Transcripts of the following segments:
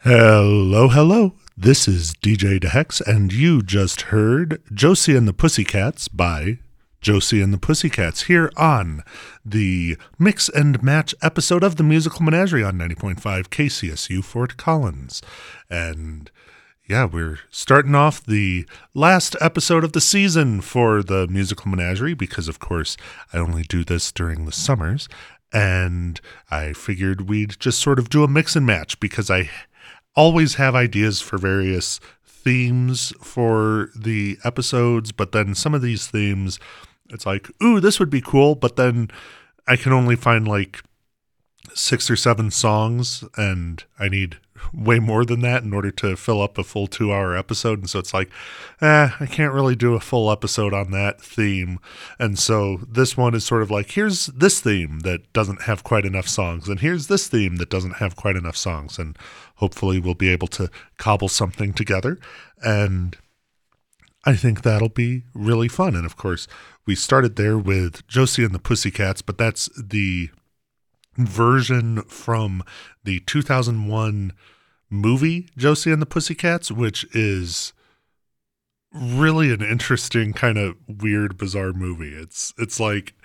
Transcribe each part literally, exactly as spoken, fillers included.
Hello, hello. This is D J DeHex, and you just heard Josie and the Pussycats by Josie and the Pussycats here on the Mix and Match episode of the Musical Menagerie on ninety point five K C S U Fort Collins. And yeah, we're starting off the last episode of the season for the Musical Menagerie because, of course, I only do this during the summers. And I figured we'd just sort of do a mix and match because I always have ideas for various themes for the episodes, but then some of these themes, it's like, ooh, this would be cool, but then I can only find like six or seven songs, and I need way more than that in order to fill up a full two-hour episode, and so it's like, eh, I can't really do a full episode on that theme, and so this one is sort of like, here's this theme that doesn't have quite enough songs, and here's this theme that doesn't have quite enough songs, and hopefully we'll be able to cobble something together, and I think that'll be really fun. And of course, we started there with Josie and the Pussycats, but that's the version from the two thousand one movie Josie and the Pussycats, which is really an interesting kind of weird, bizarre movie. It's it's like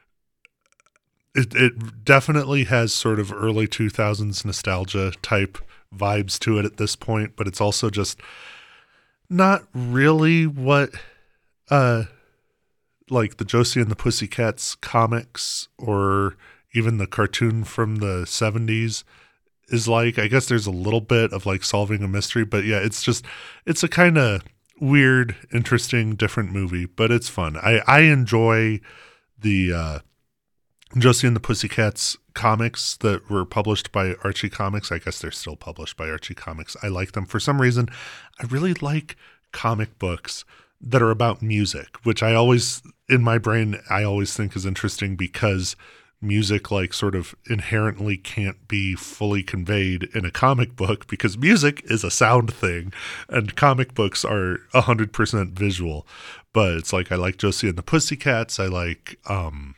it it definitely has sort of early two thousands nostalgia type vibes to it at this point, but it's also just not really what uh like the Josie and the Pussycats comics or even the cartoon from the seventies is like. I guess there's a little bit of like solving a mystery, but yeah, it's just, it's a kind of weird, interesting, different movie, but it's fun. I, I enjoy the uh, Josie and the Pussycats comics that were published by Archie Comics. I guess they're still published by Archie Comics. I like them. For some reason, I really like comic books that are about music, which I always, in my brain, I always think is interesting because music like sort of inherently can't be fully conveyed in a comic book because music is a sound thing and comic books are one hundred percent visual. But it's like I like Josie and the Pussycats. I like um,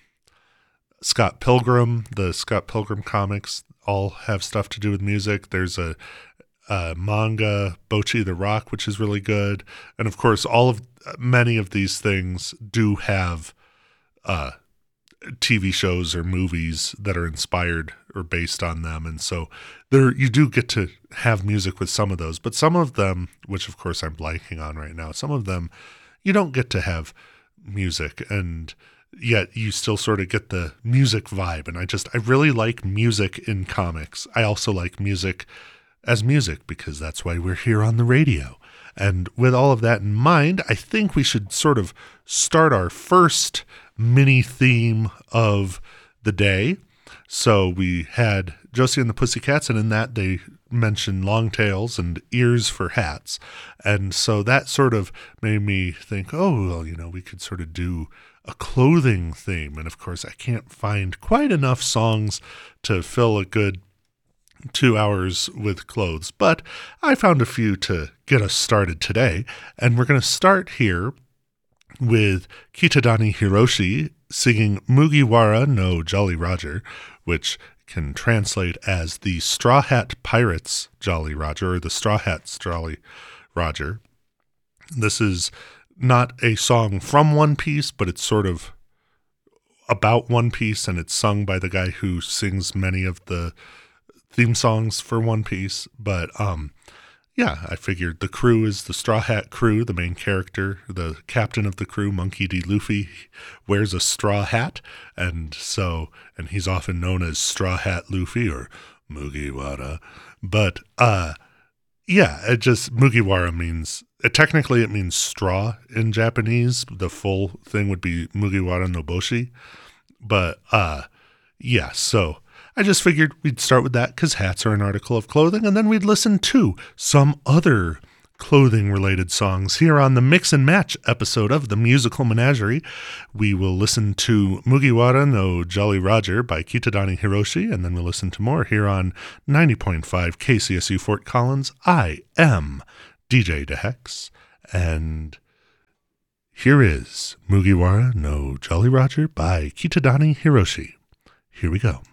Scott Pilgrim. The Scott Pilgrim comics all have stuff to do with music. There's a, a manga, Bocchi the Rock, which is really good. And of course, all of many of these things do have uh T V shows or movies that are inspired or based on them. And so there, you do get to have music with some of those, but some of them, which of course I'm blanking on right now, some of them you don't get to have music, and yet you still sort of get the music vibe. And I just, I really like music in comics. I also like music as music because that's why we're here on the radio. And with all of that in mind, I think we should sort of start our first mini theme of the day. So we had Josie and the Pussycats, and in that they mentioned long tails and ears for hats. And so that sort of made me think, oh, well, you know, we could sort of do a clothing theme. And of course, I can't find quite enough songs to fill a good two hours with clothes, but I found a few to get us started today. And we're going to start here with Kitadani Hiroshi singing Mugiwara no Jolly Roger, which can translate as the Straw Hat Pirates Jolly Roger, or the Straw Hats Jolly Roger. This is not a song from One Piece, but it's sort of about One Piece, and it's sung by the guy who sings many of the theme songs for One Piece. But um yeah, I figured the crew is the Straw Hat Crew. The main character, the captain of the crew, Monkey D. Luffy, wears a straw hat, and so, and he's often known as Straw Hat Luffy or Mugiwara. But uh yeah, it just, Mugiwara means, it, technically it means straw in Japanese. The full thing would be Mugiwara no Boshi. But uh yeah, so I just figured we'd start with that because hats are an article of clothing, and then we'd listen to some other clothing-related songs here on the Mix and Match episode of the Musical Menagerie. We will listen to Mugiwara no Jolly Roger by Kitadani Hiroshi, and then we'll listen to more here on ninety point five K C S U Fort Collins. I am D J DeHex, and here is Mugiwara no Jolly Roger by Kitadani Hiroshi. Here we go.